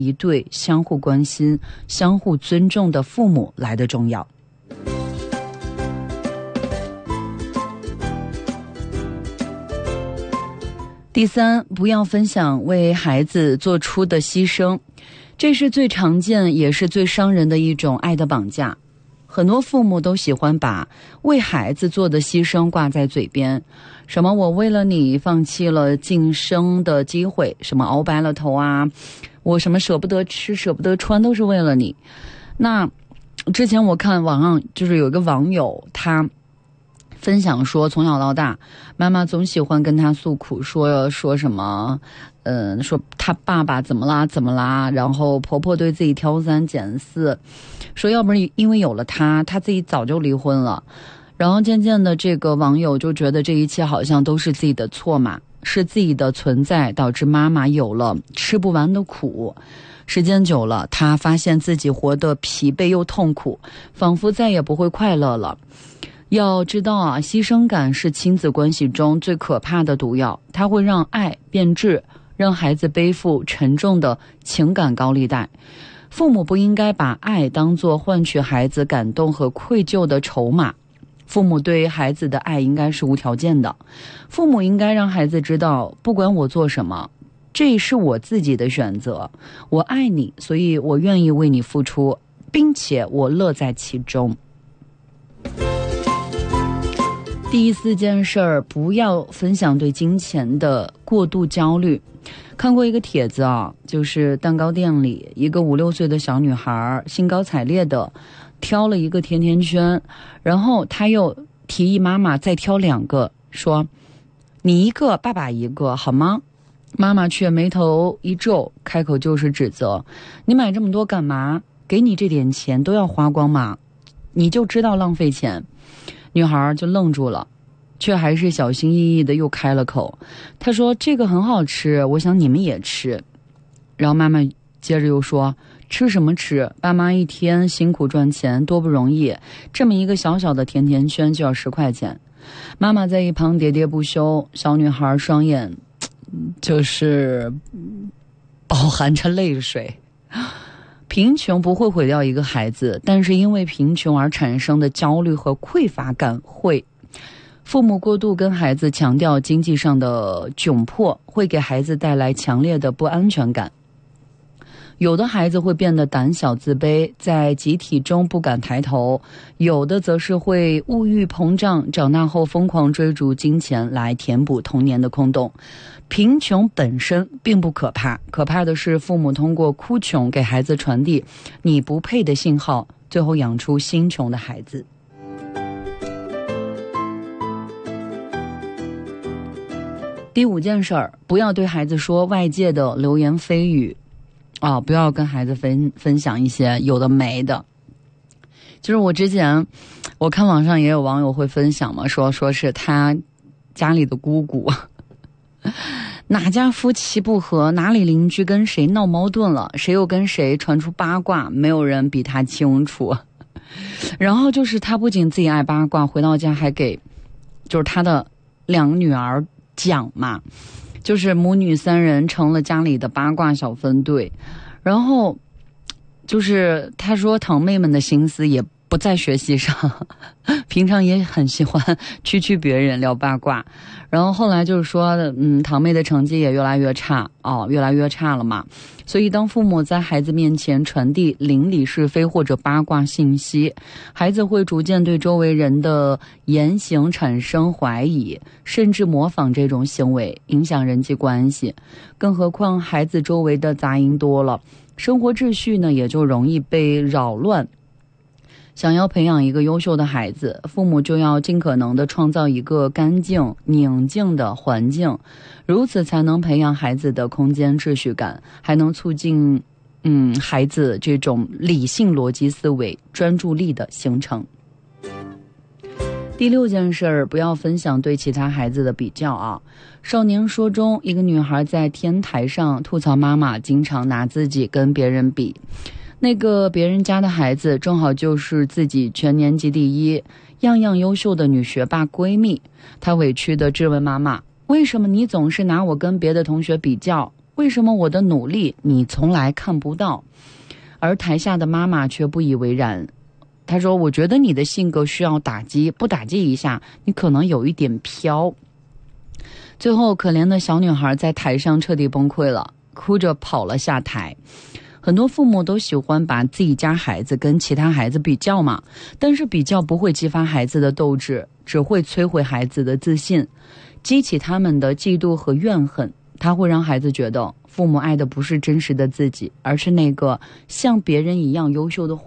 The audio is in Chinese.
一对相互关心、相互尊重的父母来得重要。第三，不要分享为孩子做出的牺牲，这是最常见也是最伤人的一种爱的绑架。很多父母都喜欢把为孩子做的牺牲挂在嘴边，什么我为了你放弃了晋升的机会，什么熬白了头啊，我什么舍不得吃舍不得穿都是为了你。那之前我看网上就是有一个网友，他分享说从小到大妈妈总喜欢跟他诉苦，说什么说他爸爸怎么啦，然后婆婆对自己挑三拣四，说要不是因为有了他自己早就离婚了。然后渐渐的这个网友就觉得这一切好像都是自己的错嘛，是自己的存在导致妈妈有了吃不完的苦。时间久了，他发现自己活得疲惫又痛苦，仿佛再也不会快乐了。要知道啊，牺牲感是亲子关系中最可怕的毒药，它会让爱变质，让孩子背负沉重的情感高利贷。父母不应该把爱当作换取孩子感动和愧疚的筹码，父母对孩子的爱应该是无条件的。父母应该让孩子知道，不管我做什么，这是我自己的选择，我爱你，所以我愿意为你付出，并且我乐在其中。第四件事儿，不要分享对金钱的过度焦虑。看过一个帖子啊，就是蛋糕店里一个5、6岁的小女孩兴高采烈的挑了一个甜甜圈，然后她又提议妈妈再挑2个，说你一个爸爸一个好吗？妈妈却眉头一皱，开口就是指责，你买这么多干嘛？给你这点钱都要花光吗？你就知道浪费钱。女孩就愣住了，却还是小心翼翼的又开了口，她说这个很好吃，我想你们也吃。然后妈妈接着又说，吃什么吃，爸妈一天辛苦赚钱多不容易，这么一个小小的甜甜圈就要10块钱。妈妈在一旁喋喋不休，小女孩双眼就是饱含着泪水。贫穷不会毁掉一个孩子，但是因为贫穷而产生的焦虑和匮乏感会。父母过度跟孩子强调经济上的窘迫，会给孩子带来强烈的不安全感。有的孩子会变得胆小自卑，在集体中不敢抬头，有的则是会物欲膨胀，长大后疯狂追逐金钱来填补童年的空洞。贫穷本身并不可怕，可怕的是父母通过哭穷给孩子传递你不配的信号，最后养出心穷的孩子。第5件事儿，不要对孩子说外界的流言蜚语不要跟孩子分享一些有的没的。就是我之前我看网上也有网友会分享嘛，说是他家里的姑姑哪家夫妻不和，哪里邻居跟谁闹矛盾了，谁又跟谁传出八卦，没有人比他清楚。然后就是他不仅自己爱八卦，回到家还给就是他的2个女儿讲嘛，就是母女3人成了家里的八卦小分队。然后就是他说堂妹们的心思也不在学习上，平常也很喜欢蛐别人聊八卦。然后后来就是说堂妹的成绩也越来越差了嘛。所以当父母在孩子面前传递邻里是非或者八卦信息，孩子会逐渐对周围人的言行产生怀疑，甚至模仿这种行为，影响人际关系。更何况孩子周围的杂音多了，生活秩序呢也就容易被扰乱。想要培养一个优秀的孩子，父母就要尽可能的创造一个干净宁静的环境，如此才能培养孩子的空间秩序感，还能促进孩子这种理性逻辑思维专注力的形成。第6件事儿，不要分享对其他孩子的比较啊。少年说中，一个女孩在天台上吐槽妈妈经常拿自己跟别人比，那个别人家的孩子正好就是自己全年级第1，样样优秀的女学霸闺蜜。她委屈地质问妈妈，为什么你总是拿我跟别的同学比较？ 为什么我的努力你从来看不到？而台下的妈妈却不以为然。她说，我觉得你的性格需要打击，不打击一下，你可能有一点飘。最后可怜的小女孩在台上彻底崩溃了，哭着跑了下台。很多父母都喜欢把自己家孩子跟其他孩子比较嘛，但是比较不会激发孩子的斗志，只会摧毁孩子的自信，激起他们的嫉妒和怨恨。它会让孩子觉得父母爱的不是真实的自己，而是那个像别人一样优秀的